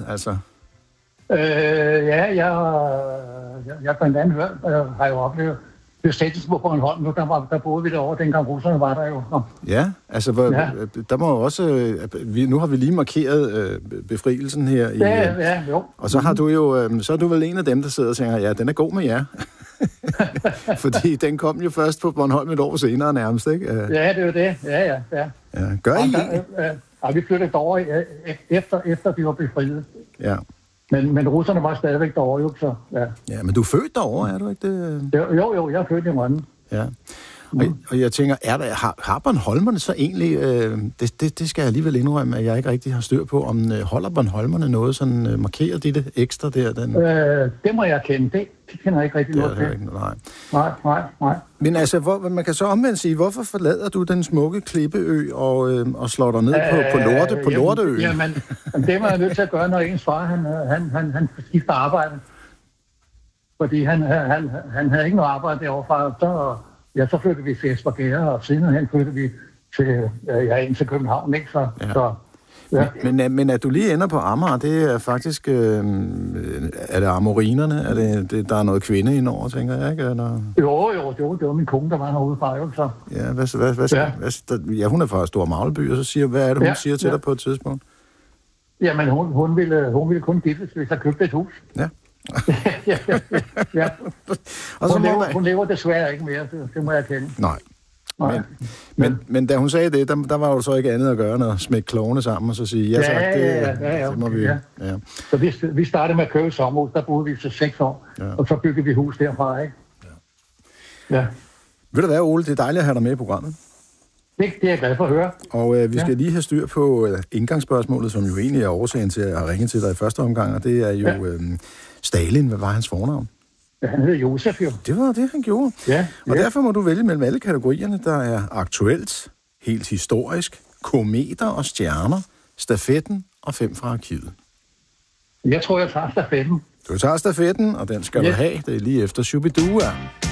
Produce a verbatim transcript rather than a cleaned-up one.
altså? Øh, ja, jeg, jeg, jeg blandt andet hørt, øh, har jo oplevet besættelsen på Bornholm nu, der, var, der boede vi derovre, dengang russerne var der jo. Ja, altså, hvor, ja. der må jo også, vi, nu har vi lige markeret øh, befrielsen her. I, ja, ja, jo. Og så har du jo, øh, så er du vel en af dem, der sidder og tænker, ja, den er god med jer. Fordi den kom jo først på Bornholm et år senere nærmest, ikke? Ja, det er jo det. Ja, ja, ja. ja. Gør I? Der, øh, øh, vi flyttede derovre efter, efter de var befriet. Ja. Men, men russerne var stadigvæk derovre, jo, så ja. Ja, men du er født derovre, er du ikke det? Jo, jo, jeg er født i Rønne. Ja. Og, og jeg tænker, er der, har, har Bornholmerne så egentlig, øh, det, det, det skal jeg alligevel indrømme, at jeg ikke rigtig har styr på, om øh, holder Bornholmerne noget, sådan øh, markerer de det ekstra der? Den... Øh, det må jeg kende, det, det kender jeg ikke rigtig noget til. Ikke, nej. nej, nej, nej. Men altså, hvor, man kan så omvendt sige, hvorfor forlader du den smukke Klippeø og, øh, og slår dig ned på, på, Lorte, på Lorteøen? Jamen, jamen, det var jeg nødt til at gøre, når ens far, han, han, han, han skifter arbejde. Fordi han, han, han havde ikke noget arbejde derovre fra, så... Ja, så flyttede vi til Esbjerg, og sidenhen flyttede vi til, ja, ind til København, ikke? Så, ja. Så, ja. Men, men, men at du lige ender på Amager, det er faktisk, øh, er det amorinerne? Er det, det, der er noget kvinde indover, tænker jeg, ikke? Eller? Jo, jo, jo, det var min kone, der var herude fra, jo, så. Ja, hvad, hvad, hvad, ja. hvad, ja, hun er fra Stor Magleby, og så siger, hvad er det, hun ja, siger til ja. dig på et tidspunkt? Jamen, hun, hun, ville, hun ville kun giftes, hvis jeg købte et hus. Ja. ja, ja, ja. Og så hun, lever, man... hun lever desværre ikke mere, det, det må jeg kende. Nej. Nej. Men, men, men da hun sagde det, der, der var jo så ikke andet at gøre, end at smække klovene sammen og så sige, ja, ja, tak, det, ja, ja, ja, det må vi... Ja. Ja. Så vi, vi startede med at købe sommerhus, der boede vi til seks år, ja. Og så byggede vi hus derfra, ikke? Ja. ja. Ved du hvad, Ole, det er dejligt at have dig med i programmet. Det, det er jeg glad for at høre. Og øh, vi skal ja. lige have styr på øh, indgangsspørgsmålet, som jo egentlig er årsagen til at ringe til dig i første omgang, og det er jo ja. øh, Stalin. Hvad var hans fornavn? Ja, han hedder Josef, jo. Det var det, han gjorde. Ja, og ja. derfor må du vælge mellem alle kategorierne, der er aktuelt, helt historisk, kometer og stjerner, stafetten og fem fra arkivet. Jeg tror, jeg tager stafetten. Du tager stafetten, og den skal yes. du have. Det er lige efter Shubidua.